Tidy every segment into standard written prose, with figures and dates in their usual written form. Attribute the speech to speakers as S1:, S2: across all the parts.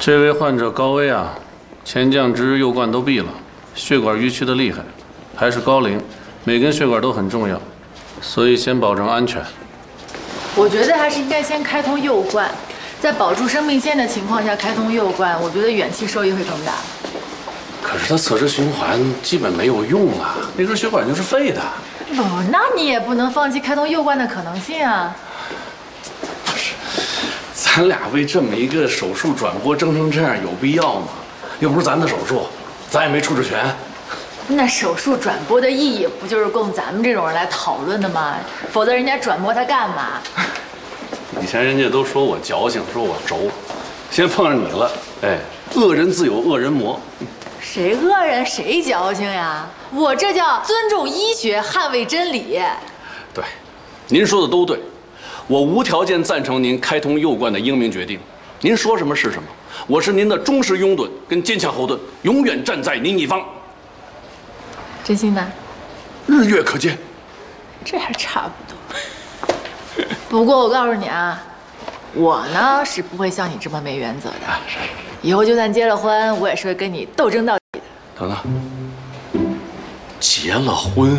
S1: 这位患者高危啊，前降肢、右冠都闭了，血管淤曲的厉害，还是高龄，每根血管都很重要，所以先保证安全。
S2: 我觉得还是应该先开通右冠，在保住生命线的情况下开通右冠，我觉得远期收益会更大。
S1: 可是他侧支循环基本没有用啊，那根血管就是废的。
S2: 不，那你也不能放弃开通右冠的可能性啊。
S1: 不是，咱俩为这么一个手术转播争成这样，有必要吗？又不是咱的手术，咱也没处置权。
S2: 那手术转播的意义不就是供咱们这种人来讨论的吗？否则人家转播它干嘛？
S1: 以前人家都说我矫情，说我轴，现在碰上你了，哎，恶人自有恶人磨。
S2: 谁恶人谁矫情呀？我这叫尊重医学，捍卫真理。
S1: 对，您说的都对，我无条件赞成您开通右冠的英明决定。您说什么是什么，我是您的忠实拥趸跟坚强后盾，永远站在您一方。
S2: 真心的？
S1: 日月可见。
S2: 这还差不多。不过我告诉你啊，我呢是不会像你这么没原则的。
S1: 是。
S2: 以后就算结了婚，我也是会跟你斗争到底的。
S1: 等等，结了婚，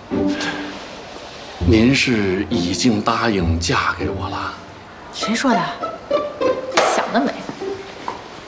S1: 您是已经答应嫁给我了？
S2: 谁说的？你想得美！